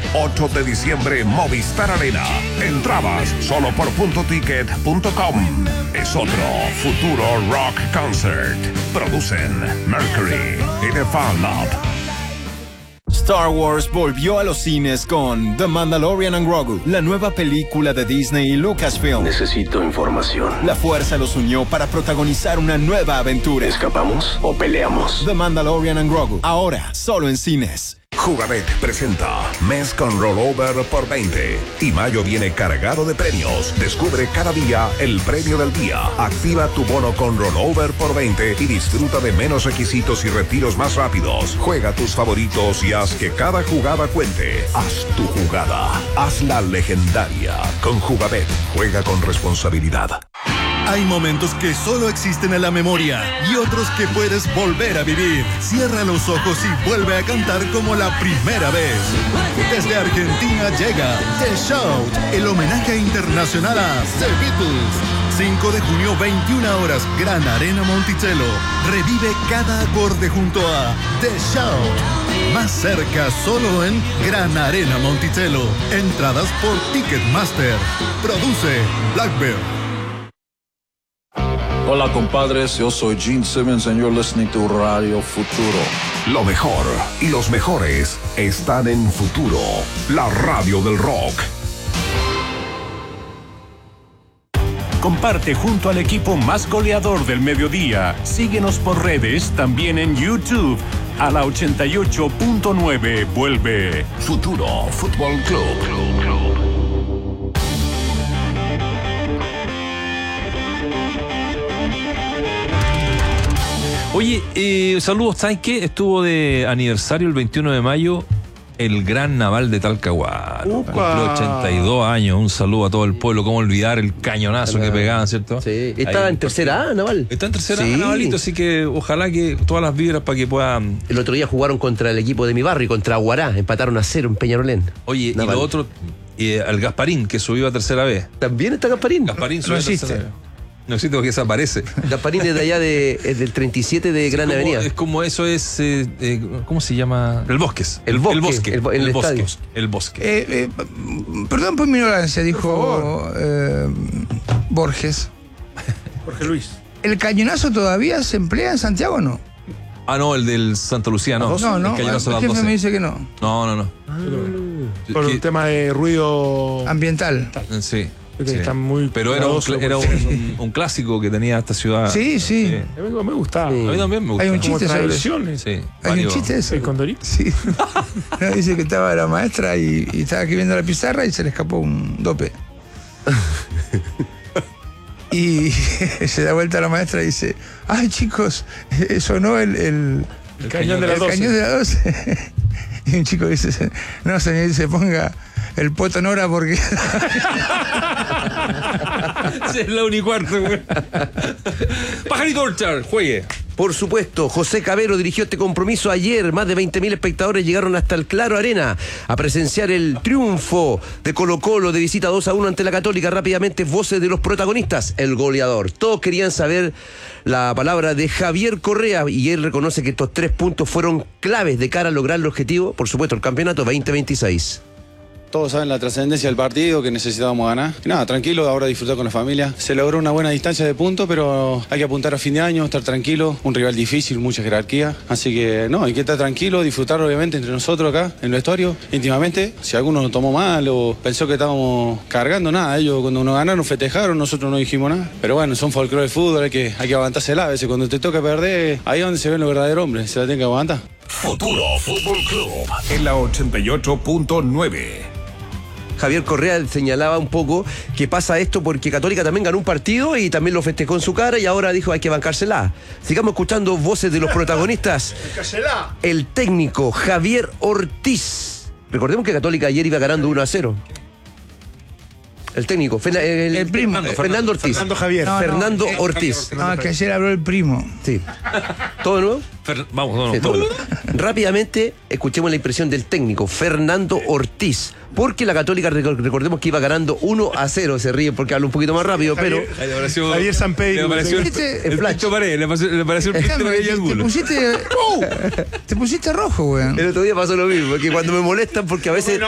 8 de diciembre, Movistar Arena. Entradas solo por puntoticket.com. Es otro Futuro Rock Concert. Producen Mercury y The Fan Lab. Star Wars volvió a los cines con The Mandalorian and Grogu, la nueva película de Disney y Lucasfilm. Necesito información. La fuerza los unió para protagonizar una nueva aventura. ¿Escapamos o peleamos? The Mandalorian and Grogu, ahora solo en cines. Jugabet presenta mes con rollover por 20 y mayo viene cargado de premios. Descubre cada día el premio del día. Activa tu bono con rollover por 20 y disfruta de menos requisitos y retiros más rápidos. Juega tus favoritos y haz que cada jugada cuente. Haz tu jugada. Hazla legendaria. Con Jugabet. Juega con responsabilidad. Hay momentos que solo existen en la memoria y otros que puedes volver a vivir. Cierra los ojos y vuelve a cantar como la primera vez. Desde Argentina llega The Shout, el homenaje internacional a The Beatles. 5 de junio, 21 horas, Gran Arena Monticello. Revive cada acorde junto a The Shout. Más cerca, solo en Gran Arena Monticello. Entradas por Ticketmaster. Produce Blackbear. Hola compadres, yo soy Gene Simmons and you're listening to Radio Futuro. Lo mejor y los mejores están en Futuro, la radio del rock. Comparte junto al equipo más goleador del mediodía. Síguenos por redes, también en YouTube. A la 88.9 vuelve Futuro Fútbol Club. Oye, saludos, ¿sabes qué? Estuvo de aniversario el 21 de mayo el Gran Naval de Talcahuano. Cumplió 82 años. Un saludo a todo el pueblo. ¿Cómo olvidar el cañonazo que pegaban, cierto? Sí. Estaba en tercera A, Naval. Está en tercera A, Navalito, así que ojalá que todas las vibras para que puedan... El otro día jugaron contra el equipo de mi barrio, contra Aguará. Empataron a 0 en Peñarolén. Oye, Naval. Y lo otro, al Gasparín, que subió a tercera vez. ¿También está Gasparín? Gasparín subió a tercera vez. No existe porque desaparece. Gasparín es de allá es del 37 de Gran Avenida. Es como eso es. ¿Cómo se llama? El Bosques. El Bosque. El Bosque. El Bosque. Perdón por mi ignorancia, dijo Borges. Jorge Luis. ¿El cañonazo todavía se emplea en Santiago o no? Ah, no, el del Santa Lucía, no. No, el jefe me dice que no. No. Por un tema de ruido ambiental. Sí. Sí. Está muy pero era un clásico que tenía esta ciudad. Sí. A mí me gustaba. Sí. A mí también me gustaba. Hay un chiste sobre tradiciones. Sí. Hay un chiste de eso. ¿El Condorito? Sí. No, dice que estaba la maestra y estaba escribiendo la pizarra y se le escapó un dope. Y se da vuelta a la maestra y dice: ay, chicos, sonó el cañón de la 12. Cañón de la 12. Y un chico dice: no, señor, dice, ponga el Poto Nora porque... Es la unicuarto, güey. Pajarito Orchard, juegue. Por supuesto, José Cabero dirigió este compromiso ayer. Más de 20.000 espectadores llegaron hasta el Claro Arena a presenciar el triunfo de Colo-Colo de visita 2-1 ante la Católica. Rápidamente, voces de los protagonistas, el goleador. Todos querían saber la palabra de Javier Correa y él reconoce que estos 3 puntos fueron claves de cara a lograr el objetivo, por supuesto, el campeonato 2026. Todos saben la trascendencia del partido, que necesitábamos ganar. Y nada, tranquilo, ahora disfrutar con la familia. Se logró una buena distancia de puntos, pero hay que apuntar a fin de año, estar tranquilo. Un rival difícil, mucha jerarquía. Así que no, hay que estar tranquilo, disfrutar obviamente entre nosotros acá, en el vestuario, íntimamente. Si alguno nos tomó mal o pensó que estábamos cargando, nada. Ellos cuando nos ganaron festejaron, nosotros no dijimos nada. Pero bueno, son folclore del fútbol, hay que aguantársela. A veces cuando te toca perder, ahí es donde se ven los verdaderos hombres, se la tienen que aguantar. Futuro Fútbol Club en la 88.9. Javier Correa señalaba un poco que pasa esto porque Católica también ganó un partido y también lo festejó en su cara y ahora dijo hay que bancársela. Sigamos escuchando voces de los protagonistas. El técnico Javier Ortiz. Recordemos que Católica ayer iba ganando 1-0. El técnico, el primo, Fernando Ortiz. Fernando Javier. Fernando Ortiz. Que ayer habló el primo. Sí. ¿Todo de nuevo? Vamos. Sí, todo de nuevo. Rápidamente, escuchemos la impresión del técnico, Fernando Ortiz. Porque la Católica, recordemos que iba ganando 1-0, se ríe porque habla un poquito más rápido, pero... Javier Sampey. Le apareció el Pacho Paredes, le apareció el pito de ángulo. Te pusiste rojo, weón. El otro día pasó lo mismo, que cuando me molestan porque a veces...